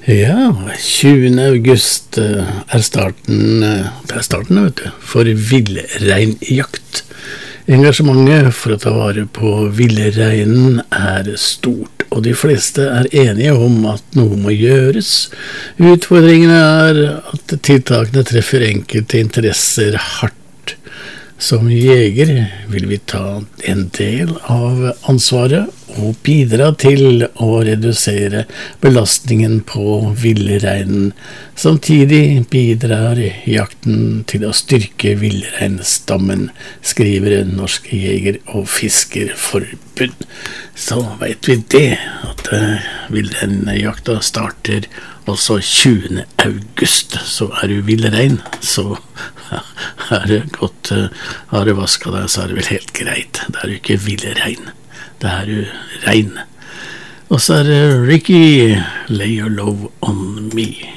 Ja, 20. august er starten, vet du, for villreinjakt. Engasjementet for å ta vare på villreinen er stort, og de fleste er enige om at noe må gjøres. Utfordringene er at tiltakene treffer enkelte interesser hardt. Som jeger vil vi ta en del av ansvaret og bidra til å redusere belastningen på villreinen. Samtidig bidrar jakten til å styrke villreinstammen, skriver Norsk Jeger- og Fiskerforbund. Så vet vi det, at villreinjakta starter også 20. august. Så er du villrein, så er det godt, har du vasket deg, så er det vel helt greit. Det er jo ikke villrein, det er jo rein. Og så er det Ricky, Lay Your Love On Me.